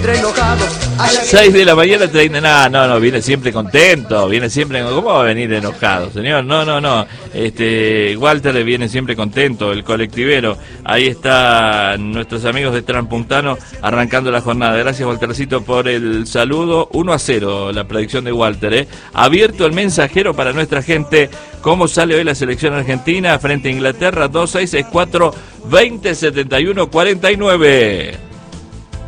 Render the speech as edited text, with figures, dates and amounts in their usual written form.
entre enojados. 6 de la mañana, 30. No, viene siempre contento, viene siempre. ¿Cómo va a venir enojado, señor? No. Walter viene siempre contento, el colectivero. Ahí están nuestros amigos de Transpuntano arrancando la jornada. Gracias, Waltercito, por el saludo. 1-0, la predicción de Walter, Abierto el mensajero para nuestra gente. ¿Cómo sale hoy la selección argentina frente a Inglaterra? 2-6-6-4-20-71-49.